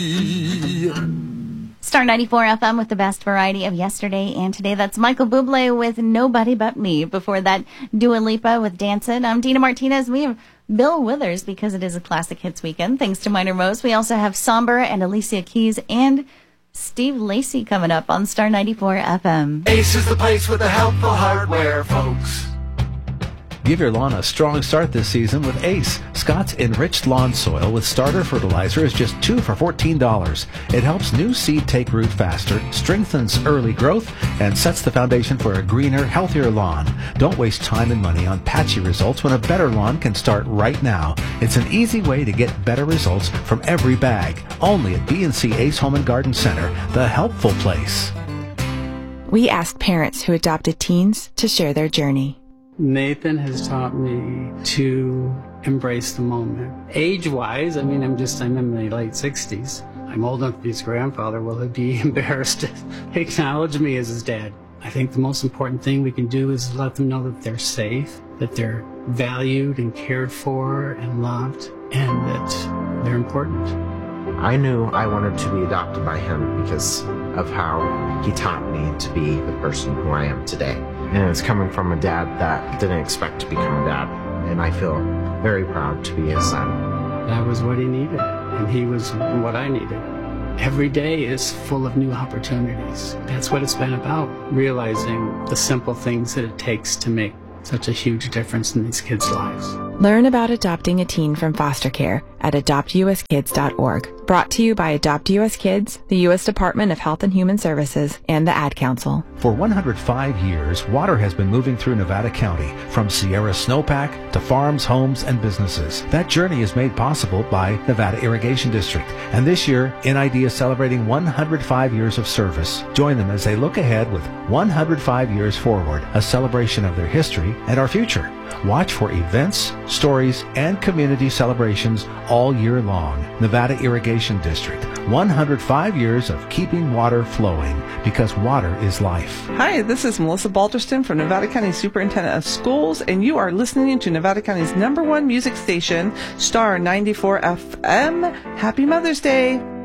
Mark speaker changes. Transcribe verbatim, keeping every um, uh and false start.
Speaker 1: Star ninety-four F M with the best variety of yesterday and today. That's Michael Bublé with Nobody But Me. Before that, Dua Lipa with Dancin'. I'm Dina Martinez. We have Bill Withers because it is a classic hits weekend. Thanks to Minor Mose. We also have Somber and Alicia Keys and Steve Lacy coming up on Star ninety-four F M.
Speaker 2: Ace is the place with the helpful hardware, folks.
Speaker 3: Give your lawn a strong start this season with Ace. Scott's Enriched Lawn Soil with starter fertilizer is just two for fourteen dollars. It helps new seed take root faster, strengthens early growth, and sets the foundation for a greener, healthier lawn. Don't waste time and money on patchy results when a better lawn can start right now. It's an easy way to get better results from every bag. Only at B and C Ace Home and Garden Center, the helpful place.
Speaker 4: We ask parents who adopted teens to share their journey.
Speaker 5: Nathan has taught me to embrace the moment. Age-wise, I mean, I'm just, I'm in my late sixties. I'm old enough to be his grandfather. Will he be embarrassed to acknowledge me as his dad? I think the most important thing we can do is let them know that they're safe, that they're valued and cared for and loved, and that they're important.
Speaker 6: I knew I wanted to be adopted by him because of how he taught me to be the person who I am today. And it's coming from a dad that didn't expect to become a dad. And I feel very proud to be his son.
Speaker 5: That was what he needed, and he was what I needed. Every day is full of new opportunities. That's what it's been about, realizing the simple things that it takes to make such a huge difference in these kids' lives.
Speaker 4: Learn about adopting a teen from foster care at adopt u s kids dot org. Brought to you by Adopt U S Kids, the U S Department of Health and Human Services, and the Ad Council.
Speaker 3: For one hundred five years, water has been moving through Nevada County, from Sierra Snowpack to farms, homes, and businesses. That journey is made possible by Nevada Irrigation District. And this year, N I D is celebrating one hundred five years of service. Join them as they look ahead with one hundred five years forward, a celebration of their history and our future. Watch for events, stories, and community celebrations all year long. Nevada Irrigation District, one hundred five years of keeping water flowing, because water is life.
Speaker 7: Hi, this is Melissa Balderston from Nevada County Superintendent of Schools, and you are listening to Nevada County's number one music station, Star ninety-four F M. Happy Mother's Day!